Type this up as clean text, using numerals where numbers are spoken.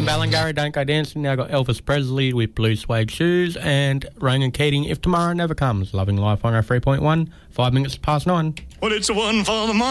Sam Ballingarry, Don't Go Dancing. Now got Elvis Presley with Blue Suede Shoes and Ronan Keating, If Tomorrow Never Comes. Loving Life on our 3.1, 5 minutes past 9. Well, it's a one for the money.